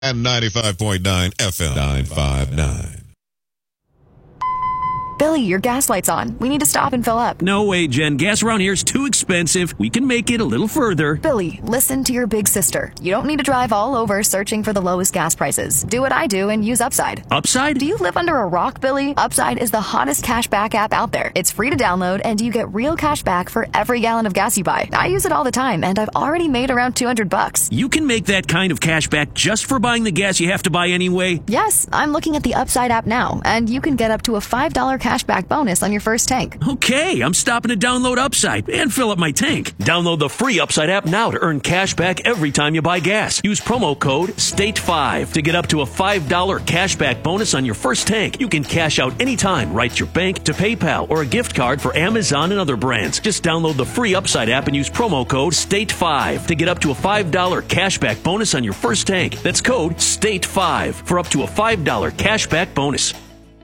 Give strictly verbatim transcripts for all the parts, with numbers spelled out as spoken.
And ninety-five point nine F M. nine five nine. Billy, your gas light's on. We need to stop and fill up. No way, Jen. Gas around here is too expensive. We can make it a little further. Billy, listen to your big sister. You don't need to drive all over searching for the lowest gas prices. Do what I do and use Upside. Upside? Do you live under a rock, Billy? Upside is the hottest cashback app out there. It's free to download, and you get real cash back for every gallon of gas you buy. I use it all the time, and I've already made around two hundred bucks. You can make that kind of cash back just for buying the gas you have to buy anyway? Yes, I'm looking at the Upside app now, and you can get up to a five dollars cashback bonus on your first tank. Okay, I'm stopping to download Upside and fill up my tank. Download the free Upside app now to earn cash back every time you buy gas. Use promo code state five to get up to a five dollars cashback bonus on your first tank. You can cash out anytime, right to your bank, to PayPal, or a gift card for Amazon and other brands. Just download the free Upside app and use promo code state five to get up to a five dollars cashback bonus on your first tank. That's code state five for up to a five dollars cashback bonus.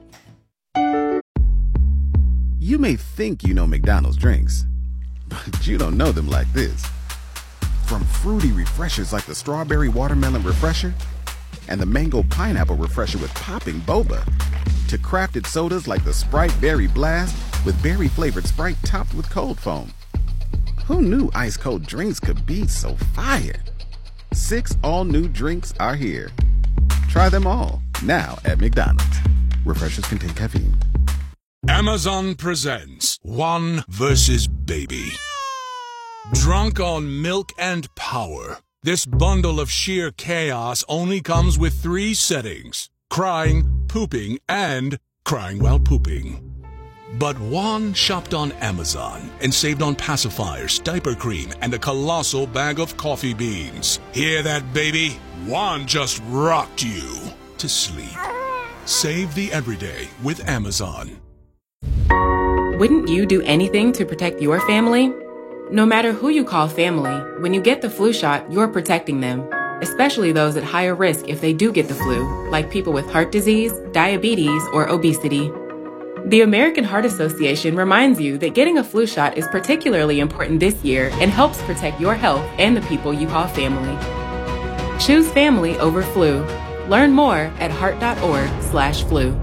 You may think you know McDonald's drinks, but you don't know them like this. From fruity refreshers like the Strawberry Watermelon Refresher and the Mango Pineapple Refresher with popping boba, to crafted sodas like the Sprite Berry Blast with berry-flavored Sprite topped with cold foam. Who knew ice-cold drinks could be so fire? Six all-new drinks are here. Try them all, now at McDonald's. Refreshers contain caffeine. Amazon presents One versus Baby. Drunk on milk and power, this bundle of sheer chaos only comes with three settings: crying, pooping, and crying while pooping. But Juan shopped on Amazon and saved on pacifiers, diaper cream, and a colossal bag of coffee beans. Hear that, baby? Juan just rocked you to sleep. Save the everyday with Amazon. Wouldn't you do anything to protect your family? No matter who you call family, when you get the flu shot, you're protecting them, especially those at higher risk if they do get the flu, like people with heart disease, diabetes, or obesity. The American Heart Association reminds you that getting a flu shot is particularly important this year and helps protect your health and the people you call family. Choose family over flu. Learn more at heart.org slash flu.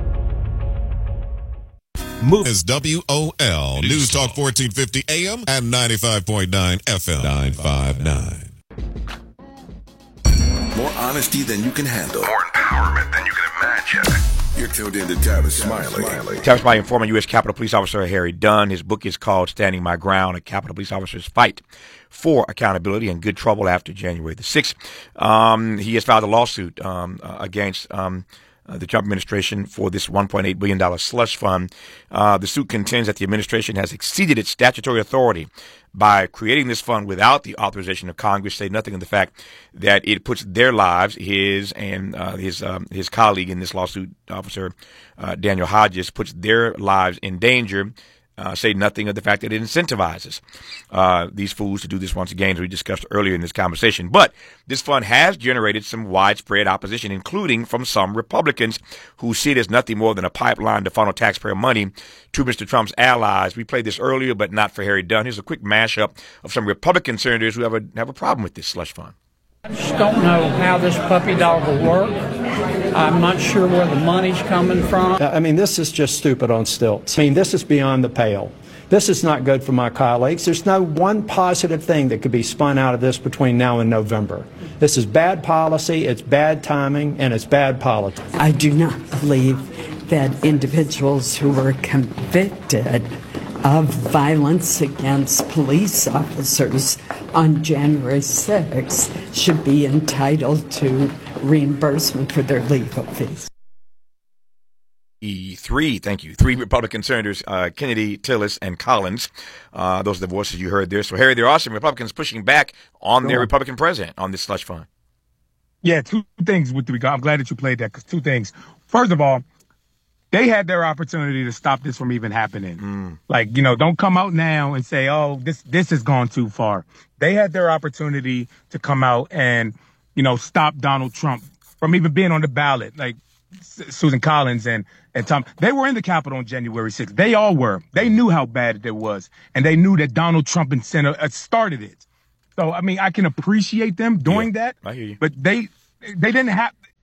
Move is W O L News Talk fourteen fifty A M and ninety-five point nine F M. nine five nine. More honesty than you can handle. More empowerment than you can imagine. You're tuned in to Tavis Smiley. Tavis Smiley, former U S Capitol Police Officer Harry Dunn. His book is called Standing My Ground, A Capitol Police Officer's Fight for Accountability and Good Trouble After January the sixth. Um, he has filed a lawsuit um, uh, against um, uh, the Trump administration for this one point eight billion dollars slush fund. Uh, the suit contends that the administration has exceeded its statutory authority by creating this fund without the authorization of Congress. Say nothing of the fact that it puts their lives, his and uh, his um, his colleague in this lawsuit, Officer uh, Daniel Hodges, puts their lives in danger. Uh, say nothing of the fact that it incentivizes uh, these fools to do this once again, as we discussed earlier in this conversation. But this fund has generated some widespread opposition, including from some Republicans who see it as nothing more than a pipeline to funnel taxpayer money to Mister Trump's allies. We played this earlier, but not for Harry Dunn. Here's a quick mashup of some Republican senators who have a have a problem with this slush fund. I just don't know how this puppy dog will work. I'm not sure where the money's coming from. I mean, this is just stupid on stilts. I mean, this is beyond the pale. This is not good for my colleagues. There's no one positive thing that could be spun out of this between now and November. This is bad policy, it's bad timing, and it's bad politics. I do not believe that individuals who were convicted of violence against police officers on January sixth should be entitled to reimbursement for their legal fees. E three, thank you. Three Republican senators, uh, Kennedy, Tillis, and Collins. Uh, those are the voices you heard there. So, Harry, there are some Republicans pushing back on sure. their Republican president on this slush fund. Yeah, two things with regard. I'm glad that you played that, because two things. First of all, they had their opportunity to stop this from even happening. Mm. Like, you know, don't come out now and say, oh, this this has gone too far. They had their opportunity to come out and, you know, stop Donald Trump from even being on the ballot. Like Susan Collins and, and Tom, they were in the Capitol on January sixth. They all were. They knew how bad it was. And they knew that Donald Trump and Senator started it. So, I mean, I can appreciate them doing yeah, that. I hear you. But they they didn't have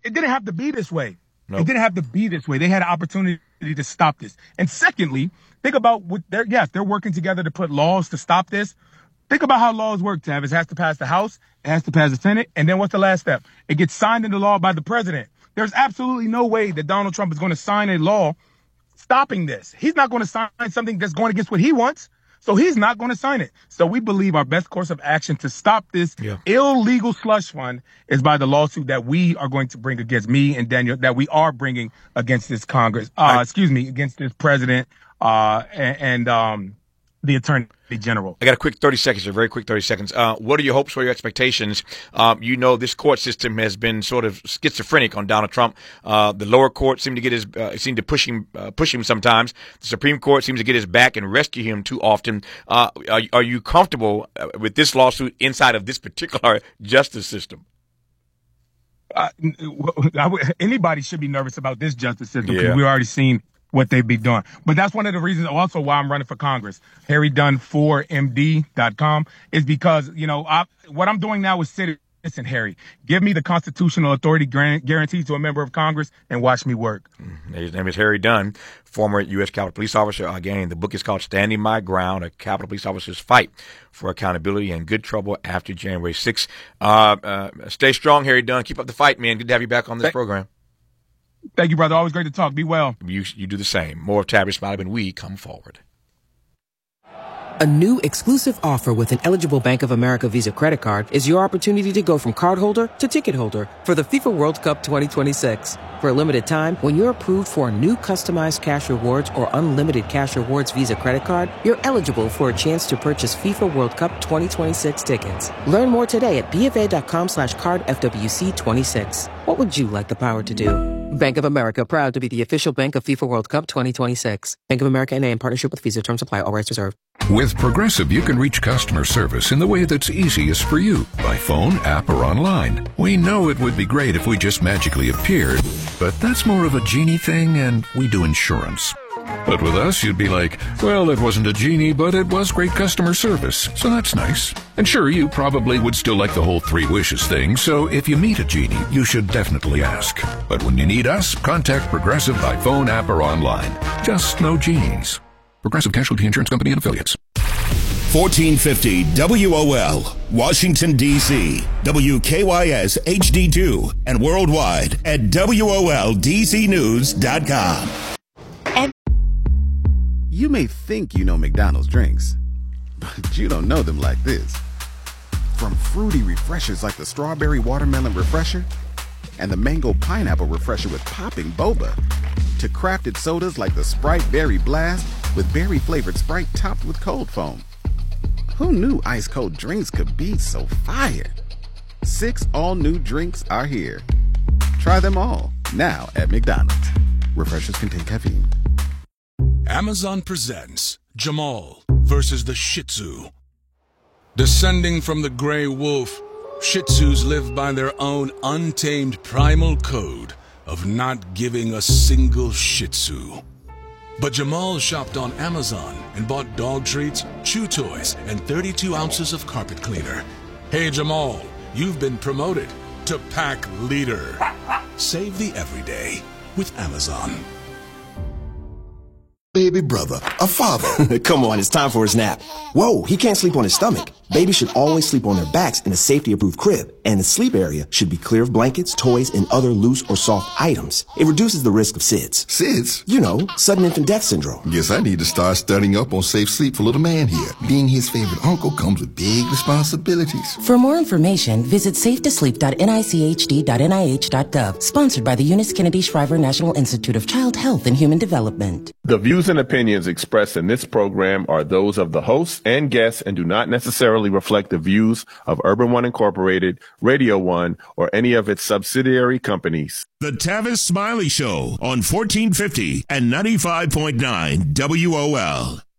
it didn't have to be this way. Nope. It didn't have to be this way. They had an opportunity to stop this. And secondly, think about what they're, yes, they're working together to put laws to stop this. Think about how laws work, Tav. It has to pass the House, it has to pass the Senate, and then what's the last step? It gets signed into law by the president. There's absolutely no way that Donald Trump is going to sign a law stopping this. He's not going to sign something that's going against what he wants. So he's not going to sign it. So we believe our best course of action to stop this yeah. illegal slush fund is by the lawsuit that we are going to bring against me and Daniel, that we are bringing against this Congress, uh, I, excuse me, against this president uh, and, and um, the Attorney General. I got a quick thirty seconds, a very quick thirty seconds. Uh, what are your hopes or your expectations? Um, you know, this court system has been sort of schizophrenic on Donald Trump. Uh, the lower court seem to get his, uh, seem to push him, uh, push him sometimes. The Supreme Court seems to get his back and rescue him too often. Uh, are, are you comfortable with this lawsuit inside of this particular justice system? Uh, anybody should be nervous about this justice system because yeah. we've already seen what they'd be doing. But that's one of the reasons also why I'm running for Congress. Harry Dunn four M D dot com is because, you know, I, what I'm doing now is citizen Harry. Give me the constitutional authority guaranteed to a member of Congress and watch me work. His name is Harry Dunn, former U S Capitol Police Officer. Again, the book is called Standing My Ground, A Capitol Police Officer's Fight for Accountability and Good Trouble After January sixth. Uh, uh, stay strong, Harry Dunn. Keep up the fight, man. Good to have you back on this Thank- program. Thank you, brother. Always great to talk. Be well. You you do the same. More of Tavis Smiley when we come forward. A new exclusive offer with an eligible Bank of America Visa credit card is your opportunity to go from cardholder to ticket holder for the FIFA World Cup twenty twenty-six. For a limited time, when you're approved for a new customized cash rewards or unlimited cash rewards Visa credit card, you're eligible for a chance to purchase FIFA World Cup twenty twenty-six tickets. Learn more today at BofA.com slash card FWC twenty-six. What would you like the power to do? Bank of America, proud to be the official bank of FIFA World Cup twenty twenty-six. Bank of America N A in partnership with Visa. Terms apply. All rights reserved. With Progressive, you can reach customer service in the way that's easiest for you, by phone, app, or online. We know it would be great if we just magically appeared, but that's more of a genie thing, and we do insurance. But with us, you'd be like, well, it wasn't a genie, but it was great customer service, so that's nice. And sure, you probably would still like the whole three wishes thing, so if you meet a genie, you should definitely ask. But when you need us, contact Progressive by phone, app, or online. Just no genies. Progressive Casualty Insurance Company and Affiliates. fourteen fifty W O L, Washington, D C, W K Y S H D two, and worldwide at W O L D C news dot com. You may think you know McDonald's drinks, but you don't know them like this. From fruity refreshers like the Strawberry Watermelon Refresher and the Mango Pineapple Refresher with popping boba, to crafted sodas like the Sprite Berry Blast with berry-flavored Sprite topped with cold foam. Who knew ice-cold drinks could be so fire? Six all-new drinks are here. Try them all, now at McDonald's. Refreshers contain caffeine. Amazon presents Jamal versus the Shih Tzu. Descending from the gray wolf, Shih Tzus live by their own untamed primal code of not giving a single Shih Tzu. But Jamal shopped on Amazon and bought dog treats, chew toys, and thirty-two ounces of carpet cleaner. Hey Jamal, you've been promoted to pack leader. Save the everyday with Amazon. Baby brother, a father. Come on, it's time for his nap. Whoa, he can't sleep on his stomach. Babies should always sleep on their backs in a safety-approved crib, and the sleep area should be clear of blankets, toys, and other loose or soft items. It reduces the risk of S I D S. S I D S? You know, sudden infant death syndrome. Guess I need to start studying up on safe sleep for little man here. Being his favorite uncle comes with big responsibilities. For more information, visit safe to sleep dot N I C H D dot N I H dot gov. Sponsored by the Eunice Kennedy Shriver National Institute of Child Health and Human Development. The views and opinions expressed in this program are those of the hosts and guests and do not necessarily reflect the views of Urban One Incorporated, Radio One, or any of its subsidiary companies. The Tavis Smiley Show on fourteen fifty and ninety-five point nine W O L.